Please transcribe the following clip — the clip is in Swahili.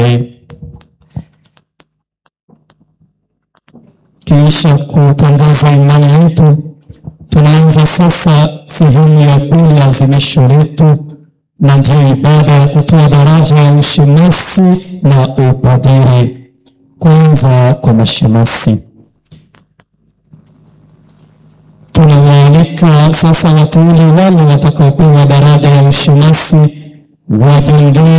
Kisha kutangaza imani yetu, tunaanza sasa sehemu ya pili ya azimisho letu, na ndiyo ibada ya kutoa daraja ya ushemasi na upadiri. Kwanza kwa mashemasi, tunawaalika sasa wateule wale watakaopewa daraja ya ushemasi wajongee